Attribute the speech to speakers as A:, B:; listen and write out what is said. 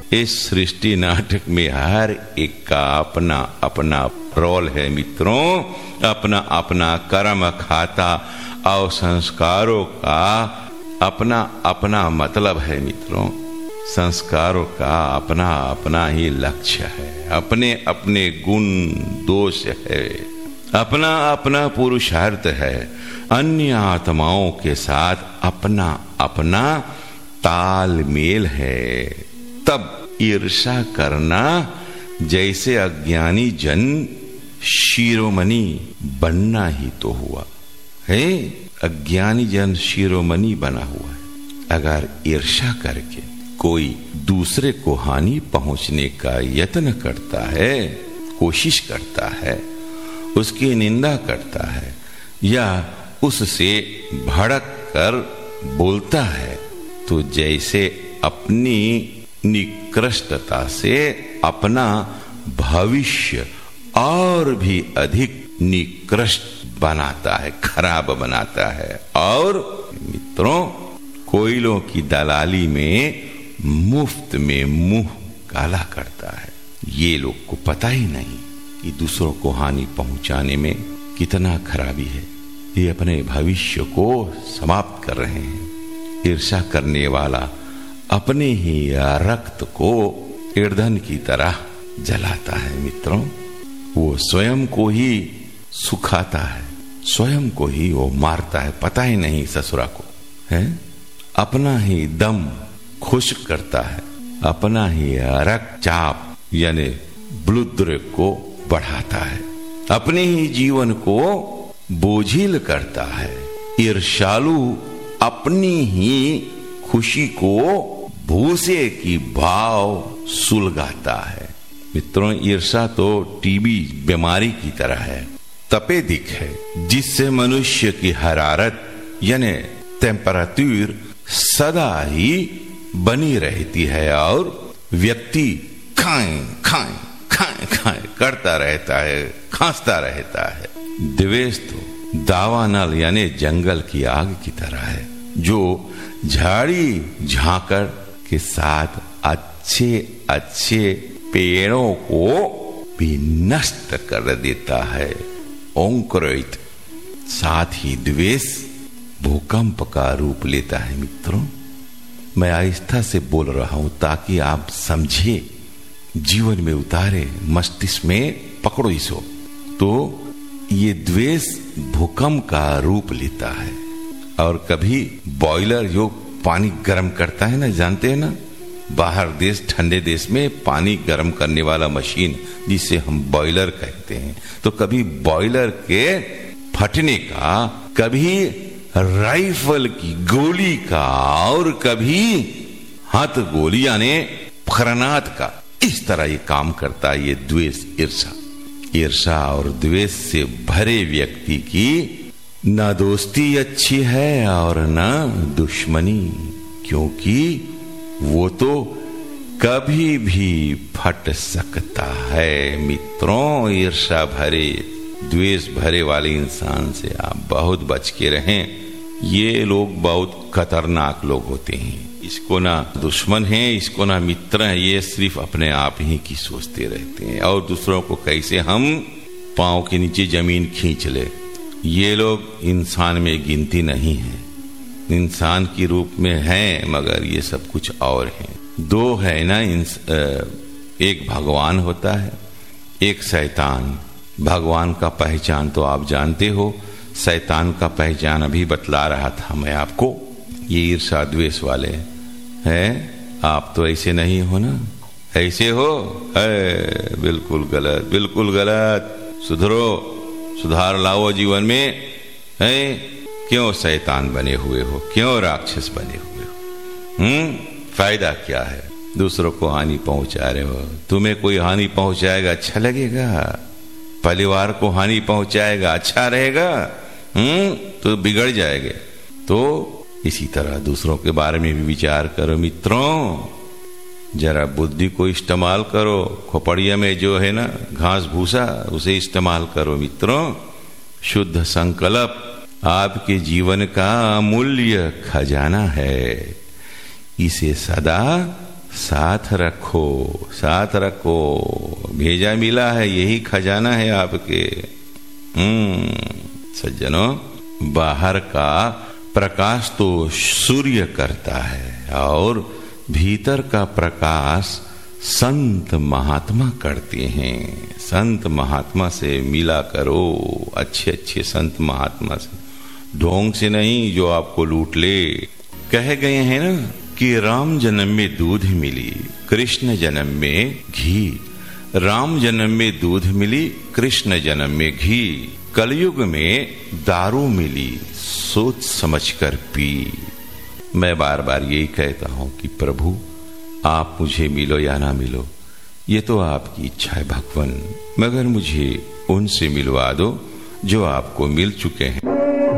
A: इस सृष्टि नाटक में हर एक का अपना अपना रोल है मित्रों, अपना अपना कर्म खाता और संस्कारों का अपना अपना मतलब है मित्रों। संस्कारों का अपना अपना ही लक्ष्य है, अपने अपने गुण दोष है, अपना अपना पुरुषार्थ है, अन्य आत्माओं के साथ अपना अपना तालमेल है। तब ईर्षा करना जैसे अज्ञानी जन शिरोमणि बनना ही तो हुआ है। अज्ञानी जन शिरोमणि बना हुआ है। अगर ईर्षा करके कोई दूसरे को हानि पहुंचने का यत्न करता है, कोशिश करता है, उसकी निंदा करता है या उससे भड़क कर बोलता है, तो जैसे अपनी निकृष्टता से अपना भविष्य और भी अधिक निकृष्ट बनाता है, खराब बनाता है। और मित्रों, कोयलों की दलाली में मुफ्त में मुंह काला करता है। ये लोग को पता ही नहीं कि दूसरों को हानि पहुंचाने में कितना खराबी है। ये अपने भविष्य को समाप्त कर रहे हैं। ईर्षा करने वाला अपने ही रक्त को ईंधन की तरह जलाता है मित्रों। वो स्वयं को ही सुखाता है, स्वयं को ही वो मारता है, पता ही नहीं ससुरा को है। अपना ही दम खुश्क करता है, अपना ही रक्तचाप यानी ब्लड प्रेशर को बढ़ाता है, अपने ही जीवन को बोझिल करता है। ईर्ष्यालु अपनी ही खुशी को भूसे की भाव सुलगाता है। मित्रों, ईर्षा तो टीबी बीमारी की तरह है, तपेदिक है, जिससे मनुष्य की हरारत यानी टेम्परेचर सदा ही बनी रहती है और व्यक्ति खाएं खाएं खाएं खाएं करता रहता है, खांसता रहता है। द्वेष तो दावानल यानी जंगल की आग की तरह है, जो झाड़ी झांकड़ के साथ अच्छे अच्छे पेड़ों को भी नष्ट कर देता है। ओंक्रोइत। साथ ही द्वेष भूकंप का रूप लेता है मित्रों। मैं आहिस्ता से बोल रहा हूं ताकि आप समझे, जीवन में उतारे, मस्तिष्क में पकड़ो इसो। तो ये द्वेष भूकंप का रूप लेता है। और कभी बॉयलर जो पानी गर्म करता है ना, जानते हैं ना, बाहर देश ठंडे देश में पानी गर्म करने वाला मशीन जिसे हम बॉयलर कहते हैं, तो कभी बॉयलर के फटने का, कभी राइफल की गोली का और कभी हाथ गोली यानी फरनाद का, इस तरह ये काम करता है ये द्वेष, ईर्षा। ईर्षा और द्वेष से भरे व्यक्ति की न दोस्ती अच्छी है और न दुश्मनी, क्योंकि वो तो कभी भी फट सकता है मित्रों। ईर्षा भरे, द्वेष भरे वाले इंसान से आप बहुत बच के रहें। ये लोग बहुत खतरनाक लोग होते हैं। इसको ना दुश्मन है, इसको ना मित्र है, ये सिर्फ अपने आप ही की सोचते रहते हैं और दूसरों को कैसे हम पांव के नीचे जमीन खींच ले। ये लोग इंसान में गिनती नहीं है, इंसान की रूप में हैं मगर ये सब कुछ और हैं। दो है ना, एक भगवान होता है, एक शैतान। भगवान का पहचान तो आप जानते हो, शैतान का पहचान अभी बतला रहा था मैं आपको। ये ईर्षा द्वेष वाले हैं। आप तो ऐसे नहीं हो ना, ऐसे हो बिल्कुल गलत, बिल्कुल गलत। सुधरो, सुधार लाओ जीवन में। है क्यों शैतान बने हुए हो, क्यों राक्षस बने हुए हो? फायदा क्या है? दूसरों को हानि पहुंचा रहे हो। तुम्हें कोई हानि पहुंचाएगा अच्छा लगेगा? परिवार को हानि पहुंचाएगा अच्छा रहेगा? तो बिगड़ जाएंगे। तो इसी तरह दूसरों के बारे में भी विचार करो मित्रों। जरा बुद्धि को इस्तेमाल करो। खोपड़िया में जो है ना घास भूसा, उसे इस्तेमाल करो मित्रों। शुद्ध संकल्प आपके जीवन का अमूल्य खजाना है। इसे सदा साथ रखो, साथ रखो, भेजा मिला है, यही खजाना है आपके। सज्जनों, बाहर का प्रकाश तो सूर्य करता है और भीतर का प्रकाश संत महात्मा करते हैं। संत महात्मा से मिला करो, अच्छे अच्छे संत महात्मा से, ढोंग से नहीं जो आपको लूट ले। कहे गए हैं ना कि राम जन्म में दूध मिली, कृष्ण जन्म में घी। राम जन्म में दूध मिली, कृष्ण जन्म में घी। कलयुग में दारू मिली, सोच समझकर पी। मैं बार बार यही कहता हूं कि प्रभु आप मुझे मिलो या ना मिलो, ये तो आपकी इच्छा है भगवान, मगर मुझे उनसे मिलवा दो जो आपको मिल चुके हैं।